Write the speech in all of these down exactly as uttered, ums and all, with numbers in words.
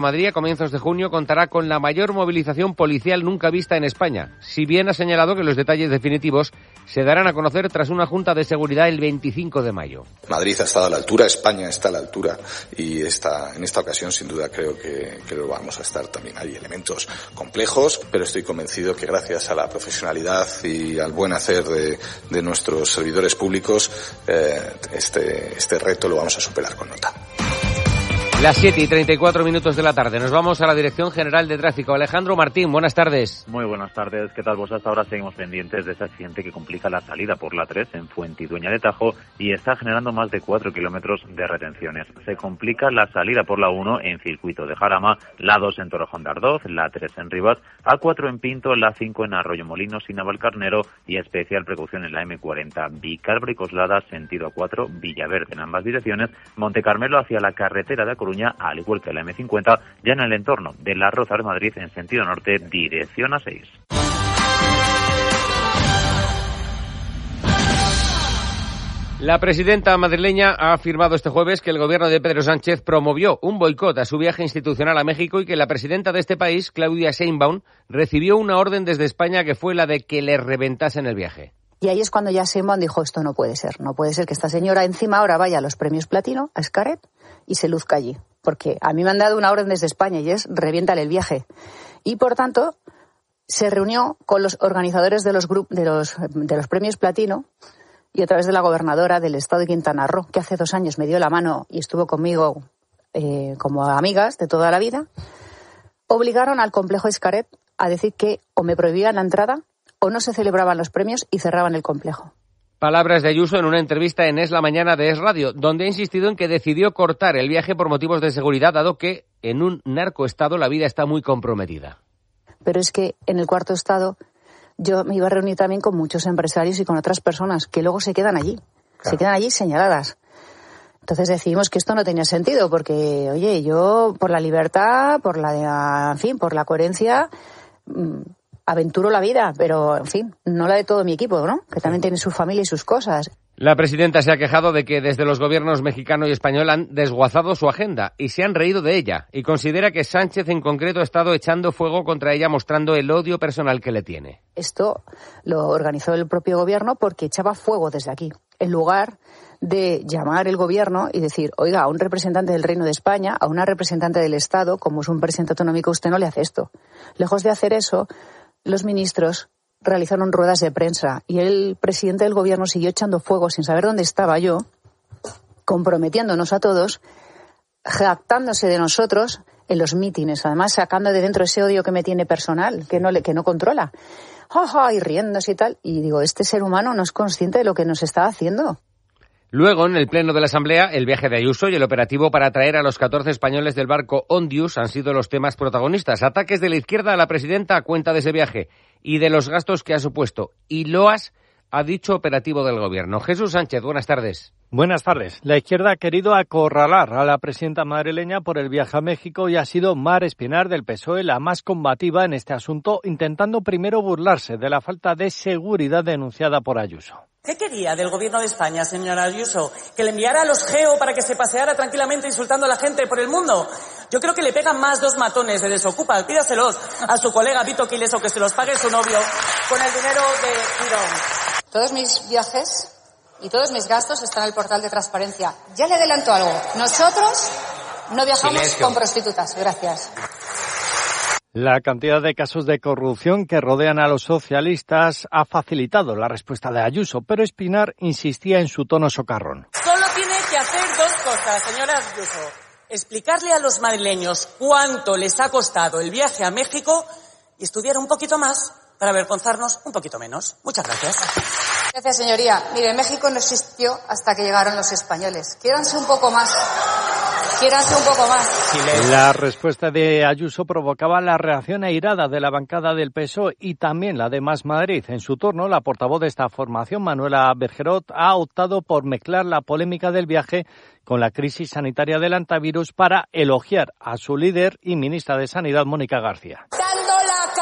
Madrid a comienzos de junio contará con la mayor movilización policial nunca vista en España, si bien ha señalado que los detalles definitivos se darán a conocer tras una junta de seguridad el veinticinco de mayo. Madrid ha estado a la altura, España está a la altura y esta, en esta ocasión sin duda creo que, que lo vamos a estar también. Hay elementos complejos, pero estoy convencido que gracias a la profesionalidad y al buen hacer de, de nuestros servidores públicos, eh, este, este reto lo vamos a superar con nota. Las siete y treinta y cuatro minutos de la tarde. Nos vamos a la Dirección General de Tráfico. Alejandro Martín, buenas tardes. Muy buenas tardes. ¿Qué tal vos? Hasta ahora seguimos pendientes de ese accidente que complica la salida por la tres en Fuentidueña de Tajo y está generando más de cuatro kilómetros de retenciones. Se complica la salida por la uno en Circuito de Jarama, la dos en Torrejón de Ardoz, la tres en Rivas, A cuatro en Pinto, la cinco en Arroyo Molinos y Navalcarnero y especial precaución en la eme cuarenta, Vicálvaro y Coslada, sentido A cuatro, Villaverde en ambas direcciones, Montecarmelo hacia la carretera de A Coruña, al igual que la eme cincuenta, ya en el entorno de la Rozas de Madrid en sentido norte, dirección A seis. La presidenta madrileña ha afirmado este jueves que el gobierno de Pedro Sánchez promovió un boicot a su viaje institucional a México y que la presidenta de este país, Claudia Sheinbaum, recibió una orden desde España que fue la de que le reventasen el viaje. Y ahí es cuando ya Sheinbaum dijo, esto no puede ser, no puede ser que esta señora encima ahora vaya a los premios Platino, a Xcaret, y se luzca allí. Porque a mí me han dado una orden desde España y es reviéntale el viaje. Y por tanto, se reunió con los organizadores de los, grup- de los, de los premios Platino y a través de la gobernadora del estado de Quintana Roo, que hace dos años me dio la mano y estuvo conmigo eh, como amigas de toda la vida, obligaron al complejo Xcaret a decir que o me prohibían la entrada o no se celebraban los premios y cerraban el complejo. Palabras de Ayuso en una entrevista en Es la Mañana de Es Radio, donde ha insistido en que decidió cortar el viaje por motivos de seguridad, dado que en un narcoestado la vida está muy comprometida. Pero es que en el cuarto estado yo me iba a reunir también con muchos empresarios y con otras personas que luego se quedan allí, claro. se quedan allí señaladas. Entonces decidimos que esto no tenía sentido, porque, oye, yo por la libertad, por la, en fin, por la coherencia, mmm, aventuro la vida, pero, en fin, no la de todo mi equipo, ¿no? Que también tiene su familia y sus cosas. La presidenta se ha quejado de que desde los gobiernos mexicano y español han desguazado su agenda y se han reído de ella, y considera que Sánchez en concreto ha estado echando fuego contra ella, mostrando el odio personal que le tiene. Esto lo organizó el propio gobierno porque echaba fuego desde aquí, en lugar de llamar el gobierno y decir, oiga, a un representante del Reino de España, a una representante del Estado, como es un presidente autonómico, usted no le hace esto. Lejos de hacer eso, los ministros realizaron ruedas de prensa y el presidente del gobierno siguió echando fuego sin saber dónde estaba yo, comprometiéndonos a todos, jactándose de nosotros en los mítines, además sacando de dentro ese odio que me tiene personal, que no le, que no controla, ja, ja, y riéndose y tal. Y digo, este ser humano no es consciente de lo que nos está haciendo. Luego, en el pleno de la Asamblea, el viaje de Ayuso y el operativo para traer a los catorce españoles del barco Ondius han sido los temas protagonistas. Ataques de la izquierda a la presidenta a cuenta de ese viaje y de los gastos que ha supuesto. Y loas ha dicho operativo del gobierno. Jesús Sánchez, buenas tardes. Buenas tardes. La izquierda ha querido acorralar a la presidenta madrileña por el viaje a México y ha sido Mar Espinar del P S O E la más combativa en este asunto, intentando primero burlarse de la falta de seguridad denunciada por Ayuso. ¿Qué quería del gobierno de España, señora Ayuso? ¿Que le enviara a los geo para que se paseara tranquilamente insultando a la gente por el mundo? Yo creo que le pegan más dos matones de Desocupa. Pídaselos a su colega Vito Quiles o que se los pague su novio con el dinero de Tirón. Todos mis viajes y todos mis gastos están en el portal de transparencia. Ya le adelanto algo. Nosotros no viajamos Silencio. con prostitutas. Gracias. La cantidad de casos de corrupción que rodean a los socialistas ha facilitado la respuesta de Ayuso, pero Espinar insistía en su tono socarrón. Solo tiene que hacer dos cosas, señora Ayuso. Explicarle a los madrileños cuánto les ha costado el viaje a México y estudiar un poquito más para avergonzarnos un poquito menos. Muchas gracias. Gracias, señoría. Mire, México no existió hasta que llegaron los españoles. Quiéranse un poco más. Quiéranse un poco más. La respuesta de Ayuso provocaba la reacción airada de la bancada del P S O E y también la de Más Madrid. En su turno, la portavoz de esta formación, Manuela Bergerot, ha optado por mezclar la polémica del viaje con la crisis sanitaria del antivirus para elogiar a su líder y ministra de Sanidad, Mónica García. Dando la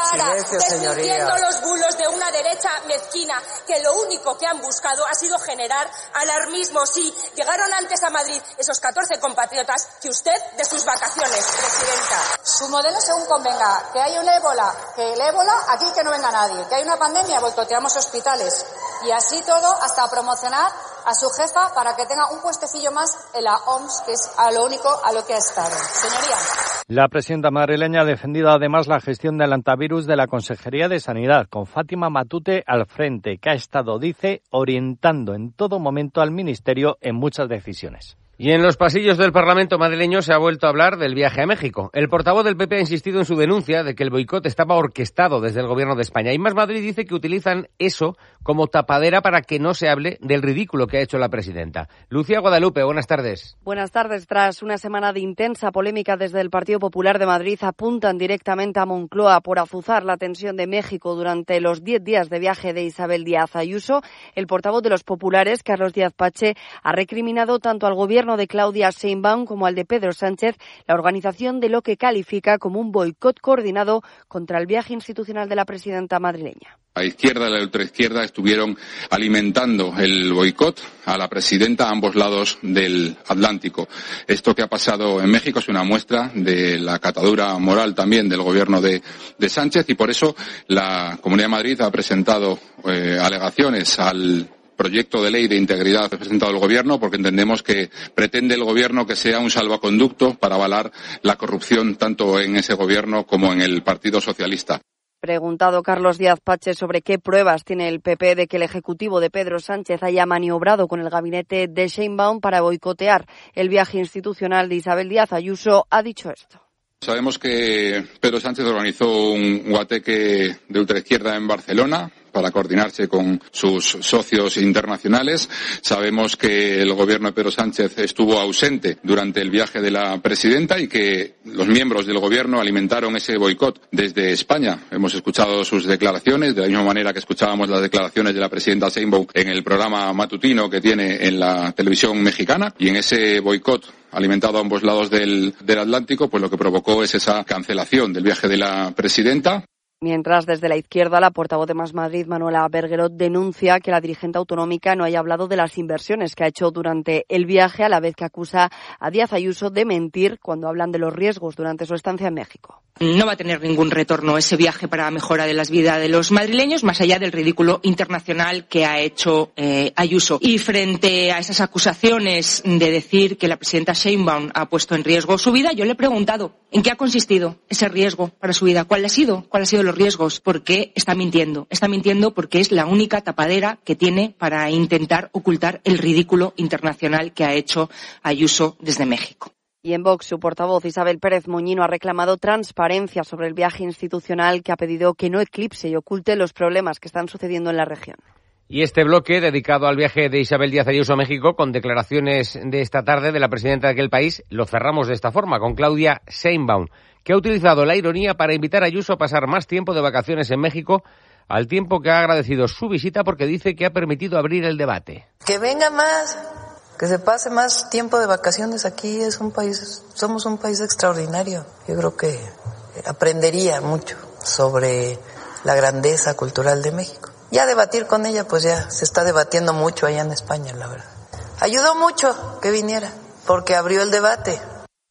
cara, Silencio, desmintiendo los bulos de una derecha mezquina que lo único que han buscado ha sido generar alarmismo. Sí, llegaron antes a Madrid esos catorce compatriotas que usted de sus vacaciones, presidenta. Su modelo según convenga. Que hay un ébola, que el ébola, aquí que no venga nadie. Que hay una pandemia, boicoteamos hospitales. Y así todo hasta promocionar a su jefa para que tenga un puestecillo más en la O M S, que es a lo único a lo que ha estado. Señoría. La presidenta madrileña ha defendido además la gestión del antivirus de la Consejería de Sanidad, con Fátima Matute al frente, que ha estado, dice, orientando en todo momento al Ministerio en muchas decisiones. Y en los pasillos del Parlamento madrileño se ha vuelto a hablar del viaje a México. El portavoz del P P ha insistido en su denuncia de que el boicot estaba orquestado desde el Gobierno de España. Y Más Madrid dice que utilizan eso como tapadera para que no se hable del ridículo que ha hecho la presidenta. Lucía Guadalupe, buenas tardes. Buenas tardes. Tras una semana de intensa polémica desde el Partido Popular de Madrid, apuntan directamente a Moncloa por azuzar la tensión de México durante los diez días de viaje de Isabel Díaz Ayuso. El portavoz de los populares, Carlos Díaz Pache, ha recriminado tanto al Gobierno de Claudia Sheinbaum como al de Pedro Sánchez la organización de lo que califica como un boicot coordinado contra el viaje institucional de la presidenta madrileña. La izquierda y la ultraizquierda estuvieron alimentando el boicot a la presidenta a ambos lados del Atlántico. Esto que ha pasado en México es una muestra de la catadura moral también del gobierno de, de Sánchez, y por eso la Comunidad de Madrid ha presentado eh, alegaciones al proyecto de ley de integridad presentado el Gobierno, porque entendemos que pretende el Gobierno que sea un salvaconducto para avalar la corrupción tanto en ese Gobierno como en el Partido Socialista. Preguntado Carlos Díaz Pache sobre qué pruebas tiene el P P de que el Ejecutivo de Pedro Sánchez haya maniobrado con el gabinete de Sheinbaum para boicotear el viaje institucional de Isabel Díaz Ayuso, ha dicho esto. Sabemos que Pedro Sánchez organizó un guateque de ultraizquierda en Barcelona para coordinarse con sus socios internacionales. Sabemos que el gobierno de Pedro Sánchez estuvo ausente durante el viaje de la presidenta y que los miembros del gobierno alimentaron ese boicot desde España. Hemos escuchado sus declaraciones, de la misma manera que escuchábamos las declaraciones de la presidenta Sheinbaum en el programa matutino que tiene en la televisión mexicana, y en ese boicot alimentado a ambos lados del, del Atlántico, pues lo que provocó es esa cancelación del viaje de la presidenta. Mientras, desde la izquierda, la portavoz de Más Madrid, Manuela Bergerot, denuncia que la dirigente autonómica no haya hablado de las inversiones que ha hecho durante el viaje, a la vez que acusa a Díaz Ayuso de mentir cuando hablan de los riesgos durante su estancia en México. No va a tener ningún retorno ese viaje para la mejora de las vidas de los madrileños, más allá del ridículo internacional que ha hecho eh, Ayuso. Y frente a esas acusaciones de decir que la presidenta Sheinbaum ha puesto en riesgo su vida, yo le he preguntado ¿en qué ha consistido ese riesgo para su vida? ¿Cuál ha sido? ¿Cuál ha sido los riesgos? Porque está mintiendo. Está mintiendo porque es la única tapadera que tiene para intentar ocultar el ridículo internacional que ha hecho Ayuso desde México. Y en Vox, su portavoz Isabel Pérez Moñino ha reclamado transparencia sobre el viaje institucional, que ha pedido que no eclipse y oculte los problemas que están sucediendo en la región. Y este bloque, dedicado al viaje de Isabel Díaz Ayuso a México, con declaraciones de esta tarde de la presidenta de aquel país, lo cerramos de esta forma, con Claudia Sheinbaum, que ha utilizado la ironía para invitar a Ayuso a pasar más tiempo de vacaciones en México, al tiempo que ha agradecido su visita porque dice que ha permitido abrir el debate. Que venga más, que se pase más tiempo de vacaciones aquí. Es un país, somos un país extraordinario. Yo creo que aprendería mucho sobre la grandeza cultural de México. Ya debatir con ella, pues ya se está debatiendo mucho allá en España, la verdad. Ayudó mucho que viniera, porque abrió el debate.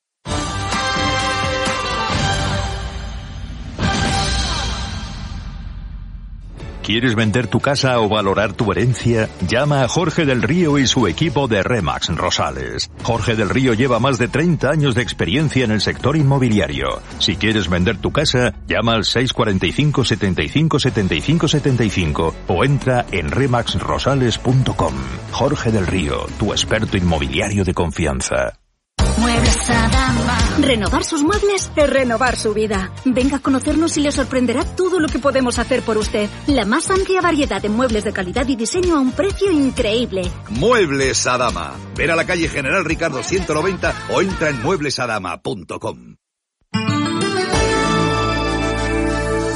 ¿Quieres vender tu casa o valorar tu herencia? Llama a Jorge del Río y su equipo de Remax Rosales. Jorge del Río lleva más de treinta años de experiencia en el sector inmobiliario. Si quieres vender tu casa, llama al seis cuatro cinco, setenta y cinco, setenta y cinco, setenta y cinco o entra en remax rosales punto com. Jorge del Río, tu experto inmobiliario de confianza. Muebles Adama. Renovar sus muebles es renovar su vida. Venga a conocernos y le sorprenderá todo lo que podemos hacer por usted. La más amplia variedad de muebles de calidad y diseño a un precio increíble. Muebles Adama. Ven a la calle General Ricardo ciento noventa o entra en muebles adama punto com.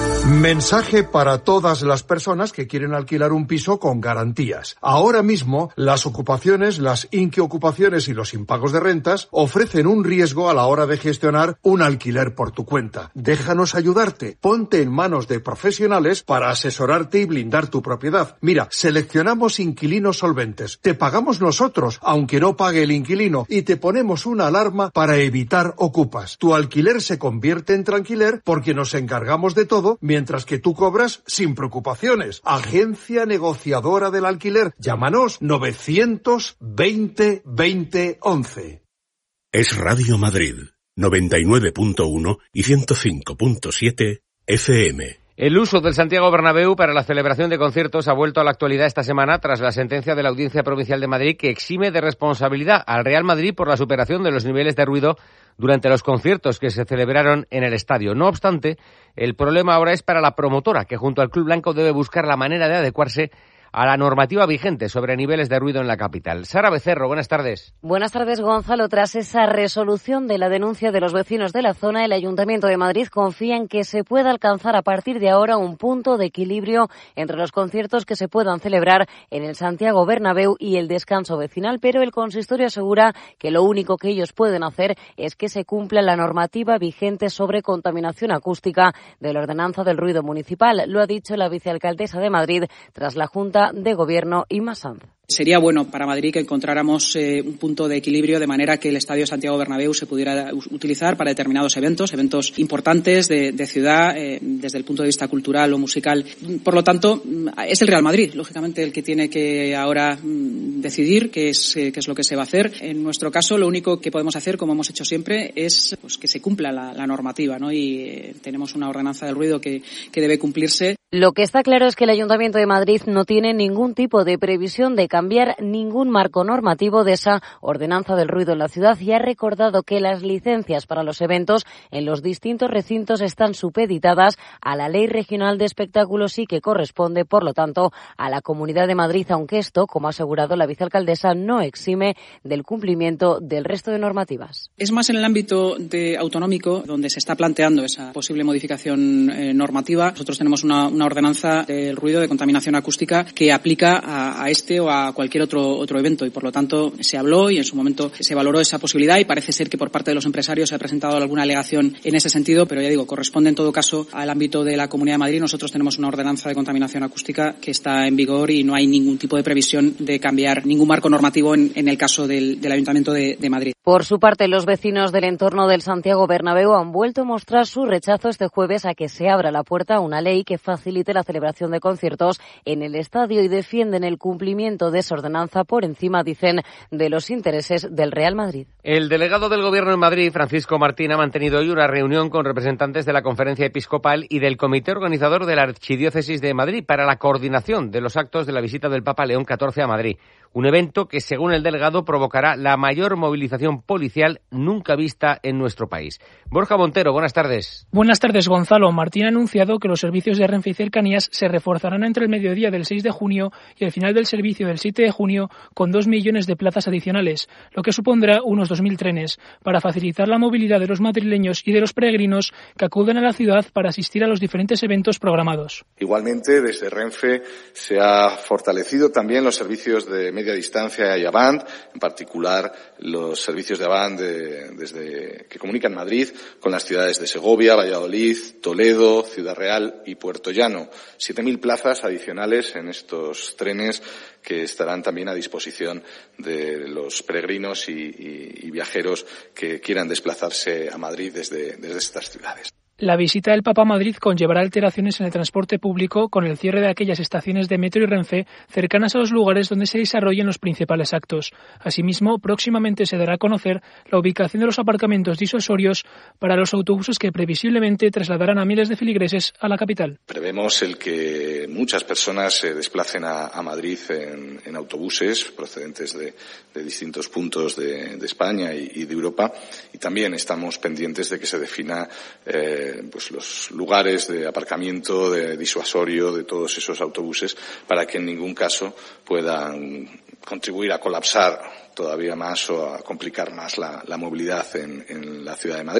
Mensaje para todas las personas que quieren alquilar un piso con garantías. Ahora mismo, las ocupaciones, las inquiocupaciones y los impagos de rentas ofrecen un riesgo a la hora de gestionar un alquiler por tu cuenta. Déjanos ayudarte. Ponte en manos de profesionales para asesorarte y blindar tu propiedad. Mira, seleccionamos inquilinos solventes. Te pagamos nosotros, aunque no pague el inquilino, y te ponemos una alarma para evitar ocupas. Tu alquiler se convierte en tranquiler porque nos encargamos de todo mientras mientras que tú cobras sin preocupaciones. Agencia negociadora del alquiler. Llámanos novecientos veinte veinte once. Es Radio Madrid, noventa y nueve punto uno y ciento cinco punto siete F M. El uso del Santiago Bernabéu para la celebración de conciertos ha vuelto a la actualidad esta semana tras la sentencia de la Audiencia Provincial de Madrid que exime de responsabilidad al Real Madrid por la superación de los niveles de ruido durante los conciertos que se celebraron en el estadio. No obstante, el problema ahora es para la promotora, que junto al Club Blanco debe buscar la manera de adecuarse a la normativa vigente sobre niveles de ruido en la capital. Sara Becerro, buenas tardes. Buenas tardes, Gonzalo. Tras esa resolución de la denuncia de los vecinos de la zona, el Ayuntamiento de Madrid confía en que se pueda alcanzar a partir de ahora un punto de equilibrio entre los conciertos que se puedan celebrar en el Santiago Bernabéu y el descanso vecinal, pero el consistorio asegura que lo único que ellos pueden hacer es que se cumpla la normativa vigente sobre contaminación acústica de la Ordenanza del Ruido Municipal. Lo ha dicho la vicealcaldesa de Madrid tras la Junta de Gobierno Inma Sanz. Sería bueno para Madrid que encontráramos eh, un punto de equilibrio de manera que el Estadio Santiago Bernabéu se pudiera utilizar para determinados eventos, eventos importantes de, de ciudad, eh, desde el punto de vista cultural o musical. Por lo tanto, es el Real Madrid, lógicamente, el que tiene que ahora mm, decidir qué es, eh, qué es lo que se va a hacer. En nuestro caso, lo único que podemos hacer, como hemos hecho siempre, es pues, que se cumpla la, la normativa, ¿no? Y eh, tenemos una ordenanza del ruido que, que debe cumplirse. Lo que está claro es que el Ayuntamiento de Madrid no tiene ningún tipo de previsión de cambiar ningún marco normativo de esa ordenanza del ruido en la ciudad y ha recordado que las licencias para los eventos en los distintos recintos están supeditadas a la Ley Regional de Espectáculos y que corresponde, por lo tanto, a la Comunidad de Madrid, aunque esto, como ha asegurado la vicealcaldesa, no exime del cumplimiento del resto de normativas. Es más en el ámbito de autonómico donde se está planteando esa posible modificación eh, normativa. Nosotros tenemos una, una ordenanza del ruido de contaminación acústica que aplica a, a este o a cualquier otro, otro evento y, por lo tanto, se habló y en su momento se valoró esa posibilidad y parece ser que por parte de los empresarios se ha presentado alguna alegación en ese sentido, pero ya digo, corresponde en todo caso al ámbito de la Comunidad de Madrid. Nosotros tenemos una ordenanza de contaminación acústica que está en vigor y no hay ningún tipo de previsión de cambiar ningún marco normativo en, en el caso del, del Ayuntamiento de, de Madrid. Por su parte, los vecinos del entorno del Santiago Bernabéu han vuelto a mostrar su rechazo este jueves a que se abra la puerta a una ley que facilite la celebración de conciertos en el estadio y defienden el cumplimiento de esa ordenanza por encima, dicen, de los intereses del Real Madrid. El delegado del Gobierno en Madrid, Francisco Martín, ha mantenido hoy una reunión con representantes de la Conferencia Episcopal y del Comité Organizador de la Archidiócesis de Madrid para la coordinación de los actos de la visita del Papa León catorce a Madrid. Un evento que, según el delegado, provocará la mayor movilización policial nunca vista en nuestro país. Borja Montero, buenas tardes. Buenas tardes, Gonzalo. Martín ha anunciado que los servicios de Renfe y cercanías se reforzarán entre el mediodía del seis de junio y el final del servicio del siete de junio con dos millones de plazas adicionales, lo que supondrá unos dos mil trenes, para facilitar la movilidad de los madrileños y de los peregrinos que acuden a la ciudad para asistir a los diferentes eventos programados. Igualmente, desde Renfe se ha fortalecido también los servicios de media distancia y Avant, en particular los servicios de Avant de, desde que comunican Madrid con las ciudades de Segovia, Valladolid, Toledo, Ciudad Real y Puerto Llano. siete mil plazas adicionales en estos trenes que estarán también a disposición de los peregrinos y, y, y viajeros que quieran desplazarse a Madrid desde, desde estas ciudades. La visita del Papa a Madrid conllevará alteraciones en el transporte público con el cierre de aquellas estaciones de metro y Renfe cercanas a los lugares donde se desarrollen los principales actos. Asimismo, próximamente se dará a conocer la ubicación de los aparcamientos disuasorios para los autobuses que previsiblemente trasladarán a miles de feligreses a la capital. Prevemos el que muchas personas se desplacen a, a Madrid en, en autobuses procedentes de, de distintos puntos de, de España y, y de Europa, y también estamos pendientes de que se defina eh, pues los lugares de aparcamiento, de disuasorio de todos esos autobuses para que en ningún caso puedan contribuir a colapsar todavía más o a complicar más la, la movilidad en, en la ciudad de Madrid.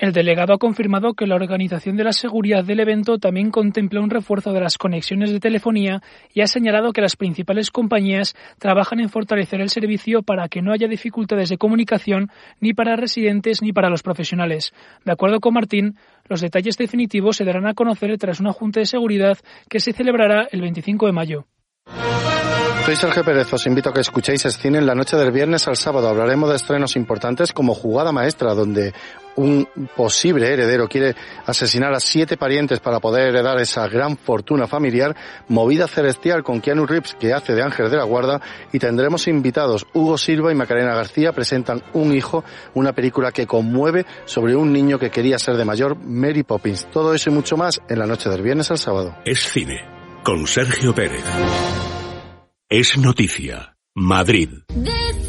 El delegado ha confirmado que la organización de la seguridad del evento también contempla un refuerzo de las conexiones de telefonía y ha señalado que las principales compañías trabajan en fortalecer el servicio para que no haya dificultades de comunicación ni para residentes ni para los profesionales. De acuerdo con Martín, los detalles definitivos se darán a conocer tras una junta de seguridad que se celebrará el veinticinco de mayo. Soy Sergio Pérez, os invito a que escuchéis Scene en la noche del viernes al sábado. Hablaremos de estrenos importantes como Jugada Maestra, donde un posible heredero quiere asesinar a siete parientes para poder heredar esa gran fortuna familiar, Movida Celestial con Keanu Reeves, que hace de Ángel de la Guarda, y tendremos invitados. Hugo Silva y Macarena García presentan Un hijo, una película que conmueve sobre un niño que quería ser de mayor, Mary Poppins. Todo eso y mucho más en la noche del viernes al sábado. Es Cine, con Sergio Pérez. Es noticia. Madrid.